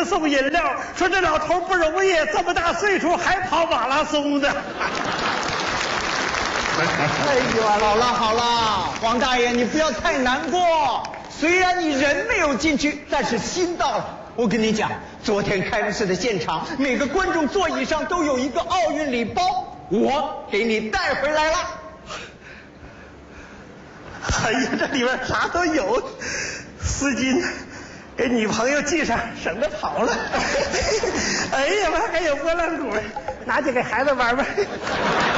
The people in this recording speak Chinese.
送饮料，说这老头不容易，这么大岁数还跑马拉松的。 哎呦，好了好了，黄大爷，你不要太难过。虽然你人没有进去，但是心到了。我跟你讲，昨天开幕式的现场，每个观众座椅上都有一个奥运礼包，我给你带回来了。 哎呀，这里边啥都有，丝巾，给女朋友系上，省得跑了。哎呀妈，还有拨浪鼓，拿去给孩子玩玩。